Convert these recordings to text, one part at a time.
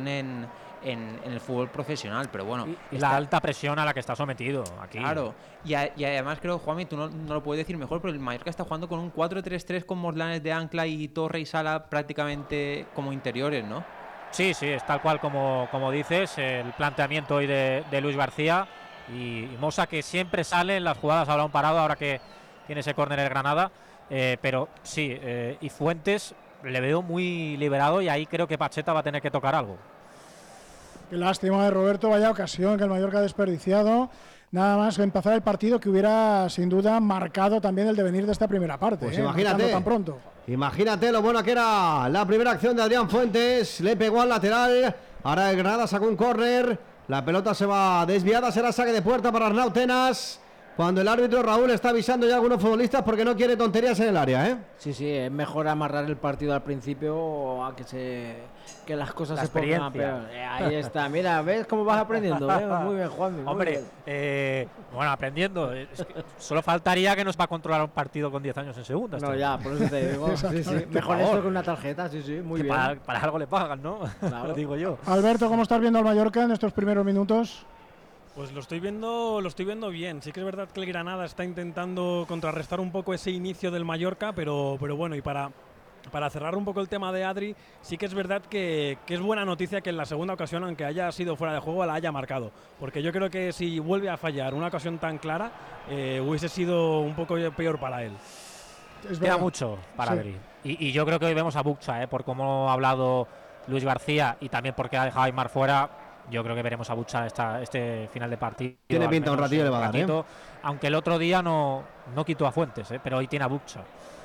presión en el fútbol profesional, pero bueno. Y la alta presión a la que está sometido aquí. Claro, y además creo, Juanmi, tú no lo puedes decir mejor, pero el Mallorca está jugando con un 4-3-3 con Morlanes de ancla y Torre y Sala prácticamente como interiores, ¿no? Sí, es tal cual como dices, el planteamiento hoy de Luis García y Mosa, que siempre sale en las jugadas a balón parado, ahora que tiene ese córner el Granada, pero sí, y Fuentes le veo muy liberado y ahí creo que Pacheta va a tener que tocar algo. Qué lástima de Roberto, vaya ocasión que el Mallorca ha desperdiciado. Nada más empezar el partido, que hubiera sin duda marcado también el devenir de esta primera parte. Pues imagínate, tan pronto. Imagínate lo buena que era la primera acción de Adrián Fuentes. Le pegó al lateral. Ahora el Granada sacó un córner. La pelota se va desviada. Será saque de puerta para Arnau Tenas. Cuando el árbitro Raúl está avisando ya a algunos futbolistas porque no quiere tonterías en el área, ¿eh? Sí, es mejor amarrar el partido al principio a que las cosas se pongan peor. Ahí está, mira, ¿ves cómo vas aprendiendo? Muy bien, Juan. Hombre, bueno, aprendiendo. Es que solo faltaría que nos va a controlar un partido con 10 años en segunda. No, ya, por eso te digo. Sí. Mejor esto que una tarjeta, muy bien. Para algo le pagan, ¿no? Claro. Lo digo yo. Alberto, ¿cómo estás viendo al Mallorca en estos primeros minutos? Pues lo estoy viendo bien. Sí que es verdad que el Granada está intentando contrarrestar un poco ese inicio del Mallorca, pero bueno, y para cerrar un poco el tema de Adri, sí que es verdad que es buena noticia que en la segunda ocasión, aunque haya sido fuera de juego, la haya marcado. Porque yo creo que si vuelve a fallar una ocasión tan clara, hubiese sido un poco peor para él. Queda mucho para Adri. Y yo creo que hoy vemos a Bucha, por cómo ha hablado Luis García y también porque ha dejado a Aimar fuera. Yo creo que veremos a Bucha este final de partido. Tiene pinta un ratillo, le va a dar, aunque el otro día no quitó a Fuentes, pero hoy tiene a Bucha.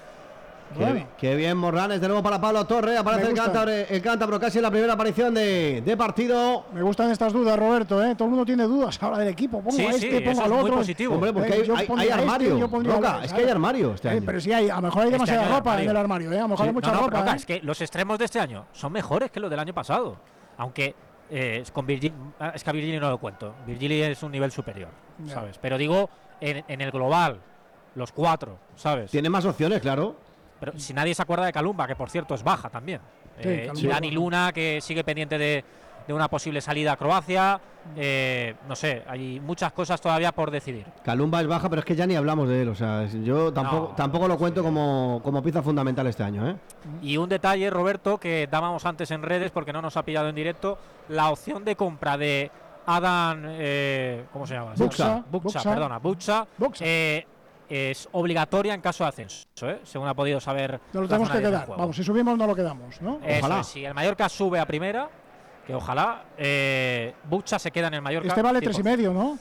Qué bien, Morlanes, de nuevo para Pablo Torre. Aparece el cántabro casi en la primera aparición de partido. Me gustan estas dudas, Roberto, Todo el mundo tiene dudas ahora del equipo. Pongo a este, pongo al otro. Muy positivo. Hombre, porque hay armario. Roca, es que hay armario este año. Pero sí, a lo mejor hay demasiada ropa en el armario, A lo mejor hay mucha ropa. Roca, es que los extremos de este año son mejores que los del año pasado. Aunque con Virgili, es que a Virgili no lo cuento. Virgili es un nivel superior, ¿sabes? Pero digo, en el global, los cuatro, ¿sabes? Tiene más opciones, claro. Pero si nadie se acuerda de Kalumba, que por cierto es baja también. Y Dani Luna, que sigue pendiente de una posible salida a Croacia. No sé, hay muchas cosas todavía por decidir. Kalumba es baja, pero es que ya ni hablamos de él. O sea, yo tampoco lo cuento como pieza fundamental este año, Y un detalle, Roberto, que dábamos antes en redes porque no nos ha pillado en directo, la opción de compra de Adam, ¿cómo se llama? Bucha. Es obligatoria en caso de ascenso, según ha podido saber. Nos lo tenemos que quedar. Vamos, si subimos no lo quedamos, ¿no? Ojalá. Si el Mallorca sube a primera, que ojalá, Bucha se queda en el Mallorca. Este vale 3,5, ¿no?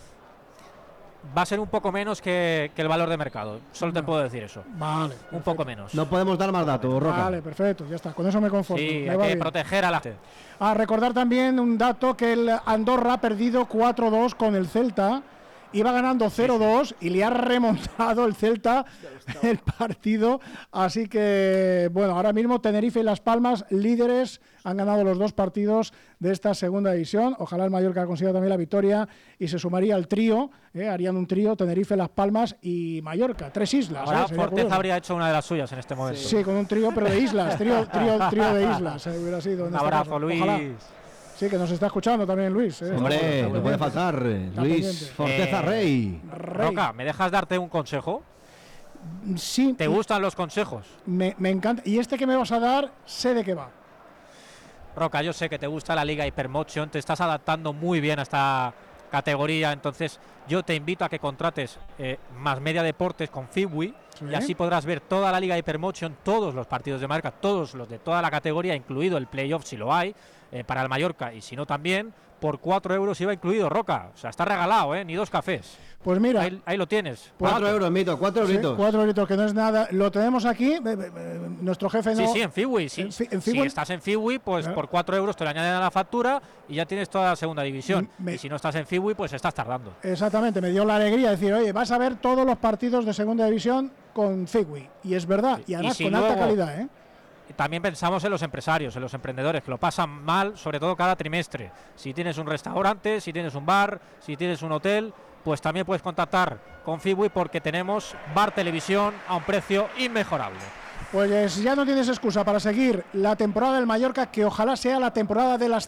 Va a ser un poco menos que el valor de mercado. Solo te puedo decir eso. Vale. Un poco menos. No podemos dar más datos, Roca. Vale, perfecto, ya está. Con eso me conformo. Sí, hay que proteger a la gente. Recordar también un dato, que el Andorra ha perdido 4-2 con el Celta. Iba ganando 0-2 y le ha remontado el Celta el partido. Así que, bueno, ahora mismo Tenerife y Las Palmas, líderes, han ganado los dos partidos de esta segunda división. Ojalá el Mallorca consiga también la victoria y se sumaría al trío. Harían un trío, Tenerife, Las Palmas y Mallorca. 3 islas. Ahora Forteza habría hecho una de las suyas en este momento. Sí, con un trío, pero de islas. Trío de islas hubiera sido. Un abrazo, Luis. Ojalá. Sí, que nos está escuchando también Luis. Hombre, no puede faltar. Luis Forteza Rey. Roca, ¿me dejas darte un consejo? Sí. ¿Te gustan los consejos? Me encanta. Y este que me vas a dar, sé de qué va. Roca, yo sé que te gusta la Liga Hypermotion, te estás adaptando muy bien a esta categoría, entonces yo te invito a que contrates Más Media Deportes con Fibwi, y así podrás ver toda la Liga Hypermotion, todos los partidos de Mallorca, todos los de toda la categoría, incluido el playoff si lo hay, para el Mallorca, y si no también, por 4 euros iba incluido, Roca. O sea, está regalado, ni 2 cafés. Pues mira, ahí lo tienes. 4 euros, Mito, 4 euritos. 4 euritos, que no es nada. Lo tenemos aquí, nuestro jefe no. Sí, en Fibwi. Si estás en Fibwi, pues por 4 euros te lo añaden a la factura y ya tienes toda la segunda división. Y si no estás en Fibwi, pues estás tardando. Exactamente, me dio la alegría de decir, oye, vas a ver todos los partidos de segunda división con Fibwi. Y es verdad, y además con alta calidad, También pensamos en los empresarios, en los emprendedores, que lo pasan mal, sobre todo cada trimestre. Si tienes un restaurante, si tienes un bar, si tienes un hotel, pues también puedes contactar con Fibwi porque tenemos bar televisión a un precio inmejorable. Pues ya no tienes excusa para seguir la temporada del Mallorca, que ojalá sea la temporada de las